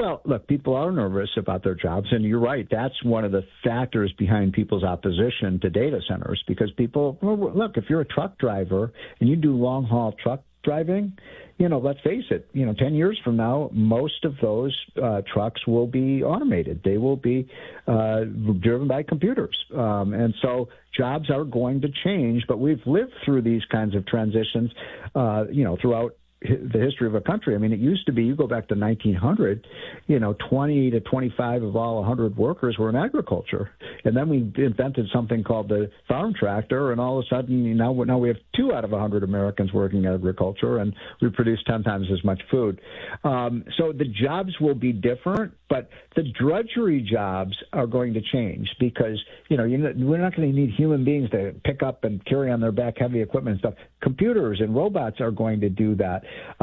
Well, look, people are nervous about their jobs, and you're right. That's one of the factors behind people's opposition to data centers, because people, well, look, if you're a truck driver and you do long-haul truck driving, let's face it, 10 years from now, most of those trucks will be automated. They will be driven by computers. And so jobs are going to change, but we've lived through these kinds of transitions, throughout the history of a country. I mean, it used to be, you go back to 1900, 20 to 25 of all 100 workers were in agriculture. And then we invented something called the farm tractor, and all of a sudden now we have 2 out of 100 Americans working in agriculture, and we produce 10 times as much food. So the jobs will be different, but the drudgery jobs are going to change, because, we're not going to need human beings to pick up and carry on their back heavy equipment and stuff. Computers and robots are going to do that.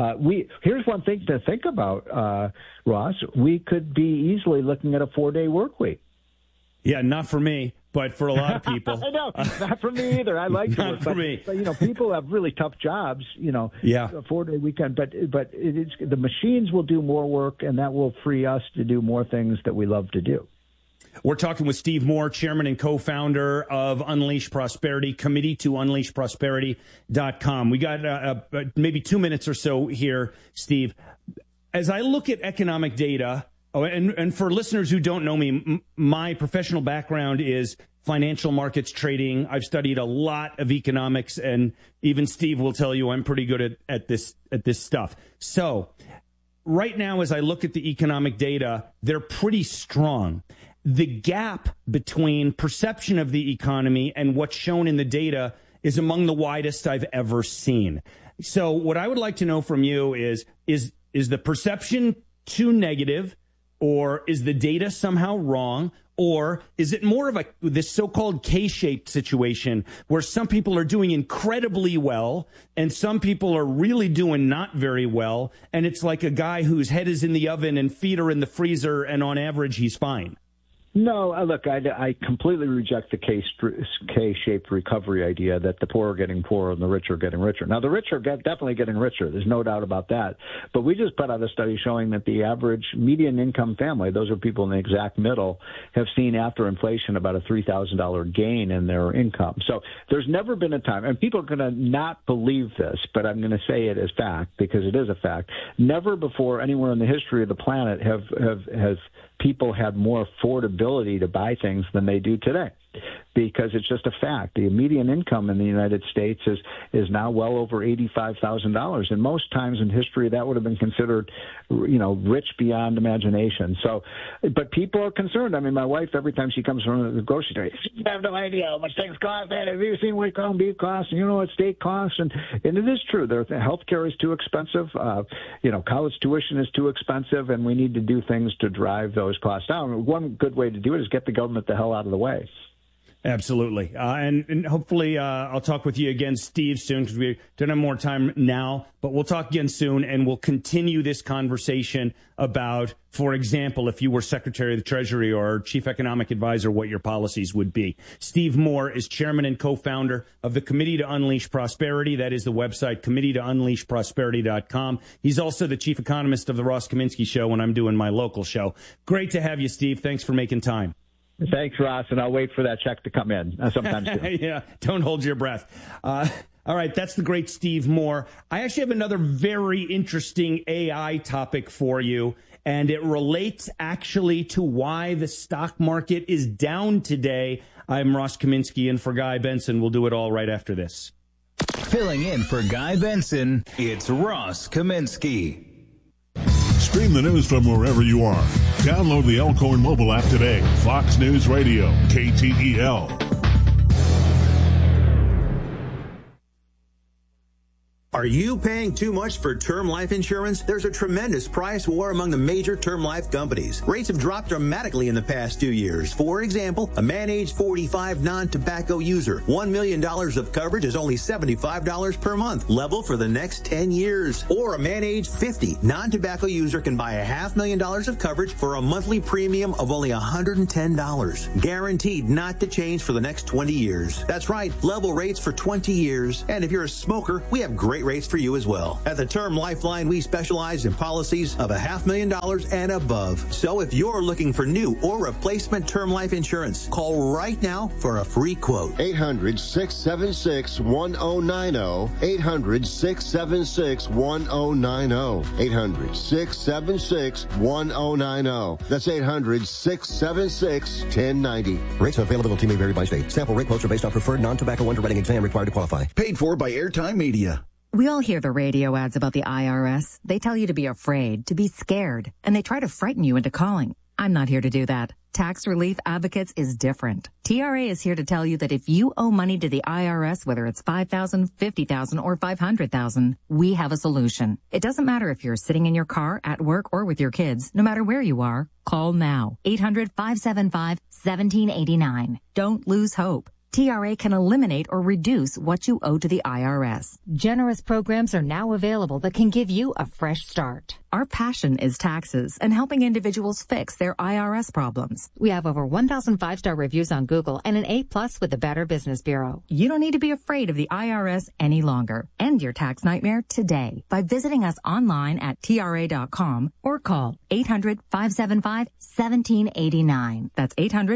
Here's one thing to think about, Ross. We could be easily looking at a 4-day work week. Yeah, not for me, but for a lot of people. I know, not for me either. I like to work, for me. But people have really tough jobs. Yeah. A 4-day weekend. But the machines will do more work, and that will free us to do more things that we love to do. We're talking with Steve Moore, chairman and co-founder of Unleash Prosperity, committee to unleashprosperity.com. We got maybe 2 minutes or so here, Steve. As I look at economic data, and for listeners who don't know me, my professional background is financial markets trading. I've studied a lot of economics, and even Steve will tell you I'm pretty good at this stuff. So right now, as I look at the economic data, they're pretty strong. The gap between perception of the economy and what's shown in the data is among the widest I've ever seen. So what I would like to know from you is the perception too negative, or is the data somehow wrong, or is it more of this so-called K-shaped situation where some people are doing incredibly well and some people are really doing not very well, and it's like a guy whose head is in the oven and feet are in the freezer, and on average he's fine? No, look, I completely reject the K-shaped recovery idea that the poor are getting poorer and the rich are getting richer. Now, the rich are definitely getting richer. There's no doubt about that. But we just put out a study showing that the average median income family, those are people in the exact middle, have seen after inflation about a $3,000 gain in their income. So there's never been a time, and people are going to not believe this, but I'm going to say it as fact because it is a fact. Never before anywhere in the history of the planet has people had more affordability to buy things than they do today, because it's just a fact. The median income in the United States is now well over $85,000, and most times in history that would have been considered, rich beyond imagination. So, but people are concerned. I mean, my wife, every time she comes from the grocery store, you have no idea how much things cost. Have you seen what ground beef costs? And you know what steak costs? And it is true. Health care is too expensive. College tuition is too expensive, and we need to do things to drive those costs down. One good way to do it is get the government the hell out of the way. Absolutely. And hopefully I'll talk with you again, Steve, soon, because we don't have more time now. But we'll talk again soon, and we'll continue this conversation about, for example, if you were Secretary of the Treasury or Chief Economic Advisor, what your policies would be. Steve Moore is chairman and co-founder of the Committee to Unleash Prosperity. That is the website, committee to unleashprosperity.com. He's also the chief economist of the Ross Kaminsky Show when I'm doing my local show. Great to have you, Steve. Thanks for making time. Thanks, Ross, and I'll wait for that check to come in sometime soon. Yeah, don't hold your breath. All right, that's the great Steve Moore. I actually have another very interesting AI topic for you, and it relates actually to why the stock market is down today. I'm Ross Kaminsky, and for Guy Benson, we'll do it all right after this. Filling in for Guy Benson, it's Ross Kaminsky. Stream the news from wherever you are. Download the Elkhorn mobile app today. Fox News Radio, KTEL. Are you paying too much for term life insurance? There's a tremendous price war among the major term life companies. Rates have dropped dramatically in the past 2 years. For example, a man age 45 non-tobacco user, $1 million of coverage is only $75 per month, level for the next 10 years. Or a man age 50 non-tobacco user can buy $500,000 of coverage for a monthly premium of only $110, guaranteed not to change for the next 20 years. That's right, level rates for 20 years. And if you're a smoker, we have great rates for you as well. At the Term Lifeline, we specialize in policies of $500,000 and above. So if you're looking for new or replacement term life insurance, call right now for a free quote. 800-676-1090. 800-676-1090. 800-676-1090. That's 800-676-1090. Rates and availability may vary by state. Sample rate quotes are based on preferred non-tobacco underwriting exam required to qualify. Paid for by Airtime Media. We all hear the radio ads about the IRS. They tell you to be afraid, to be scared, and they try to frighten you into calling. I'm not here to do that. Tax Relief Advocates is different. TRA is here to tell you that if you owe money to the IRS, whether it's $5,000, $50,000, or $500,000, we have a solution. It doesn't matter if you're sitting in your car, at work, or with your kids. No matter where you are, call now. 800-575-1789. Don't lose hope. TRA can eliminate or reduce what you owe to the IRS. Generous programs are now available that can give you a fresh start. Our passion is taxes and helping individuals fix their IRS problems. We have over 1,000 5-star reviews on Google and an A+ with the Better Business Bureau. You don't need to be afraid of the IRS any longer. End your tax nightmare today by visiting us online at TRA.com or call 800-575-1789. That's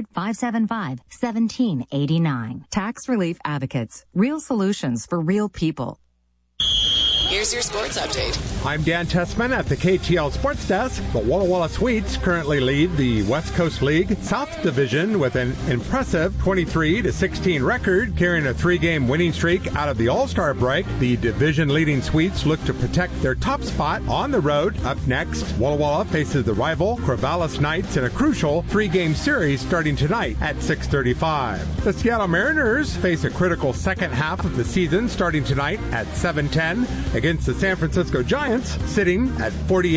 800-575-1789. Tax Relief Advocates. Real solutions for real people. Here's your sports update. I'm Dan Tessman at the KTL Sports Desk. The Walla Walla Sweets currently lead the West Coast League South Division with an impressive 23-16 record, carrying a 3-game winning streak out of the All-Star break. The division-leading Sweets look to protect their top spot on the road. Up next, Walla Walla faces the rival Corvallis Knights in a crucial 3-game series starting tonight at 6:35. The Seattle Mariners face a critical second half of the season starting tonight at 7:10 against the San Francisco Giants, sitting at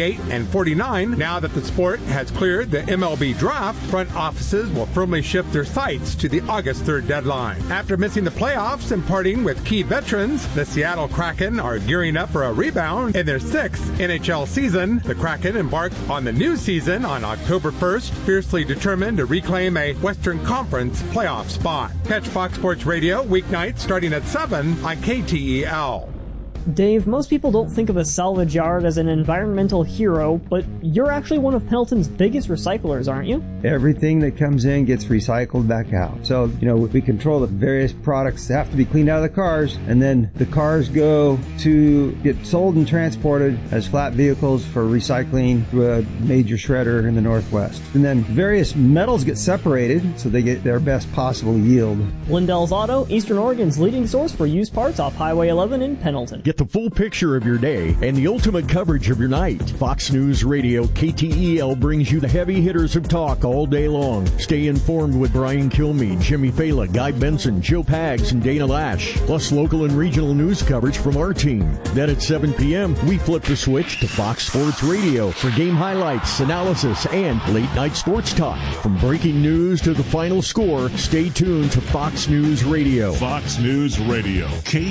48-49. Now that the sport has cleared the MLB draft, front offices will firmly shift their sights to the August 3rd deadline. After missing the playoffs and parting with key veterans, the Seattle Kraken are gearing up for a rebound in their 6th NHL season. The Kraken embark on the new season on October 1st, fiercely determined to reclaim a Western Conference playoff spot. Catch Fox Sports Radio weeknights starting at 7 on KTEL. Dave, most people don't think of a salvage yard as an environmental hero, but you're actually one of Pendleton's biggest recyclers, aren't you? Everything that comes in gets recycled back out. So, we control the various products that have to be cleaned out of the cars, and then the cars go to get sold and transported as flat vehicles for recycling to a major shredder in the Northwest. And then various metals get separated so they get their best possible yield. Lindell's Auto, Eastern Oregon's leading source for used parts off Highway 11 in Pendleton. Get the full picture of your day and the ultimate coverage of your night. Fox News Radio KTEL brings you the heavy hitters of talk all day long. Stay informed with Brian Kilmeade, Jimmy Fala, Guy Benson, Joe Pags, and Dana Lash. Plus local and regional news coverage from our team. Then at 7 p.m., we flip the switch to Fox Sports Radio for game highlights, analysis, and late night sports talk. From breaking news to the final score, stay tuned to Fox News Radio. Fox News Radio,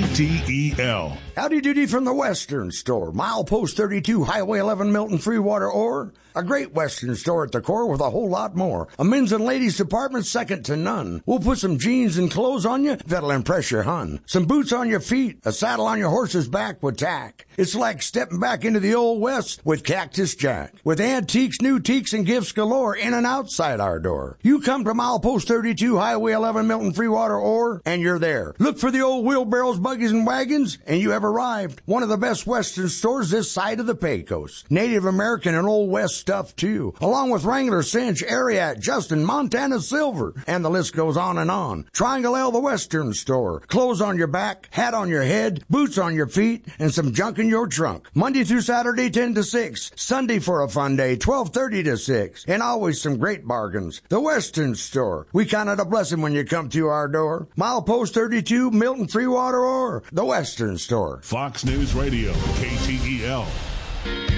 KTEL. Howdy doody from the Western Store. Milepost 32, Highway 11, Milton, Freewater, Ore. A great Western store at the core with a whole lot more. A men's and ladies department second to none. We'll put some jeans and clothes on you that'll impress your hun. Some boots on your feet, a saddle on your horse's back with tack. It's like stepping back into the Old West with Cactus Jack. With antiques, new teaks, and gifts galore in and outside our door. You come to Milepost 32, Highway 11, Milton, Freewater, Ore, and you're there. Look for the old wheelbarrows, buggies, and wagons, and you have arrived. One of the best Western stores this side of the Pecos. Native American and Old West stuff, too. Along with Wrangler, Cinch, Ariat, Justin, Montana Silver, and the list goes on and on. Triangle L, the Western Store. Clothes on your back, hat on your head, boots on your feet, and some junk in your trunk. Monday through Saturday, 10 to 6. Sunday for a fun day, 12:30 to 6. And always some great bargains. The Western Store. We count it a blessing when you come to our door. Milepost 32, Milton, Freewater, or the Western Store. Fox News Radio, KTEL.